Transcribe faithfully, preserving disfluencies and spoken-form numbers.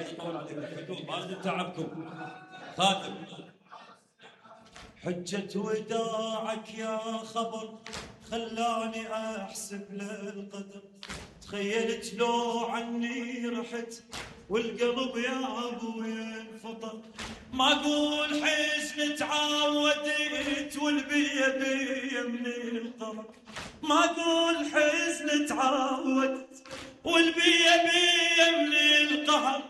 يطول عليكم ما اريد تعبكم. خاتم حجة وداعك يا خبر خلاني احسب للقدر، تخيلت لو عني رحت والقلب يا ابوي انفطر، ما اقول حزن تعودت والبي بي من القمر، ما اقول حزن تعودت والبي بي من القهر،